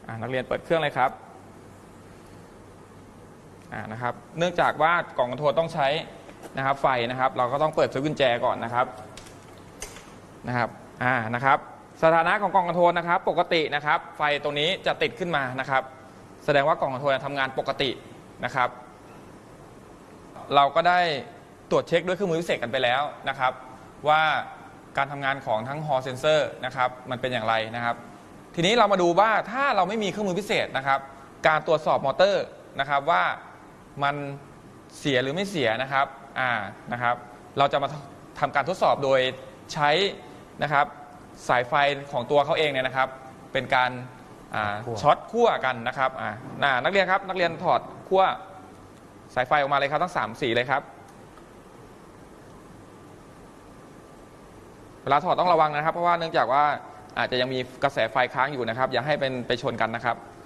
นักเรียนเปิดเครื่องเลยครับนะครับเนื่องจากว่ากล่องคอนโทรลต้องใช้นะครับไฟนะครับเราก็ต้องเปิดสวิตช์กุญแจก่อนนะครับนะครับสถานะของกล่องคอนโทรลนะครับปกตินะครับไฟตรงนี้จะติดขึ้นมานะครับแสดงว่ากล่องคอนโทรลทำงานปกตินะครับเราก็ได้ตรวจเช็คด้วยเครื่องมือพิเศษกันไปแล้วนะครับว่าการทำงานของทั้ง Hall Sensor นะครับมันเป็นอย่างไรนะครับทีนี้เรามาดูว่าถ้าเราไม่มีเครื่องมือพิเศษนะครับการตรวจสอบมอเตอร์นะครับว่ามันเสียหรือไม่เสียนะครับนะครับเราจะมาทำการทดสอบโดยใช้นะครับสายไฟของตัวเขาเองเนี่ยนะครับเป็นการช็อตขั้วกันนะครับนักเรียนครับนักเรียนถอดขั้วสายไฟออกมาเลยครับทั้ง3สีเลยครับเวลาถอดต้องระวังนะครับเพราะว่าเนื่องจากว่าอาจจะยังมีกระแสไฟค้างอยู่นะครับอย่าให้เป็นไปชนกันนะครับ